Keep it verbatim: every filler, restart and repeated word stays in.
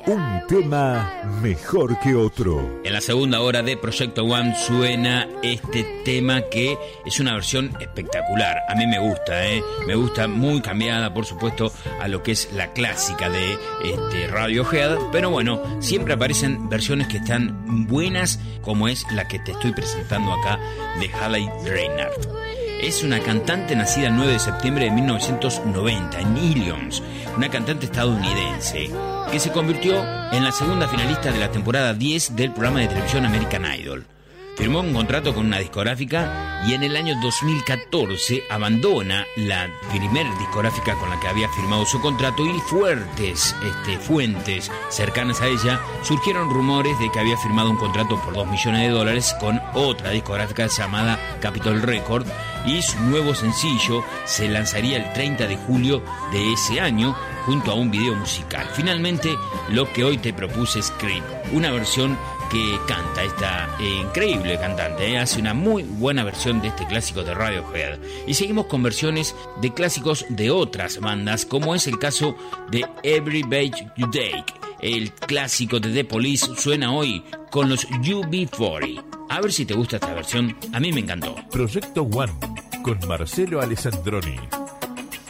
Un tema mejor que otro. En la segunda hora de Proyecto One suena este tema que es una versión espectacular. A mí me gusta, ¿eh? Me gusta, muy cambiada, por supuesto, a lo que es la clásica de este, Radiohead. Pero bueno, siempre aparecen versiones que están buenas, como es la que te estoy presentando acá de Haley Reinhardt. Es una cantante nacida el nueve de septiembre de mil novecientos noventa en Illinois, una cantante estadounidense que se convirtió en la segunda finalista de la temporada diez del programa de televisión American Idol. Firmó un contrato con una discográfica y en el año dos mil catorce abandona la primera discográfica con la que había firmado su contrato, y fuertes este, fuentes cercanas a ella surgieron rumores de que había firmado un contrato por dos millones de dólares con otra discográfica llamada Capitol Record, y su nuevo sencillo se lanzaría el treinta de julio de ese año junto a un video musical. Finalmente, lo que hoy te propuse es Creep, una versión que canta esta eh, increíble cantante, ¿eh? Hace una muy buena versión de este clásico de Radiohead. Y seguimos con versiones de clásicos de otras bandas, como es el caso de Every Breath You Take. El clásico de The Police suena hoy con los U B cuarenta. A ver si te gusta esta versión, a mí me encantó. Proyecto One con Marcelo Alessandroni.